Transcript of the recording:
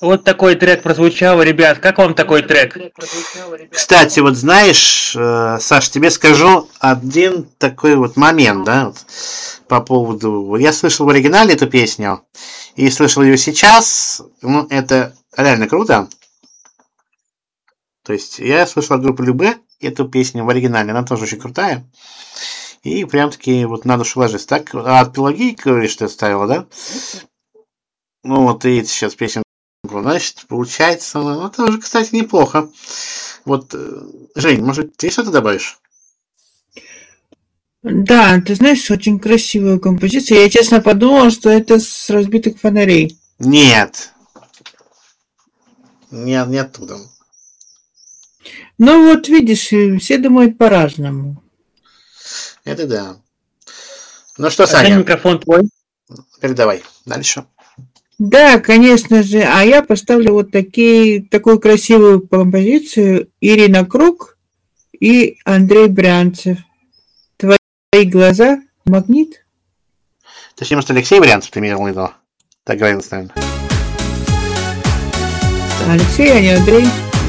Вот такой трек прозвучал, ребят. Как вам такой трек? Кстати, вот знаешь, Саш, тебе скажу один такой вот момент, да, вот, по поводу... Я слышал в оригинале эту песню, и слышал ее сейчас. Ну, это реально круто. То есть я слышал от группы Любэ эту песню в оригинале, она тоже очень крутая. И прям-таки вот на душу ложится. Так, а от Пелагеи, говоришь, ты ставила, да? Ну вот и сейчас песня, значит, получается, ну тоже, кстати, неплохо. Вот, Жень, может, ты что-то добавишь? Да, ты знаешь, очень красивая композиция. Я честно подумала, что это с разбитых фонарей. Нет. Нет, не оттуда. Ну вот видишь, все думают по-разному. Это да. Ну что, Саня, Саня, микрофон твой. передавай дальше. Да, конечно же. А я поставлю вот такую красивую композицию Ирина Круг и Андрей Брянцев. Твои глаза — магнит. Точнее, может, Алексей Вариантов ты имел в виду? Так говорил, наверное. Алексей, а не Андрей.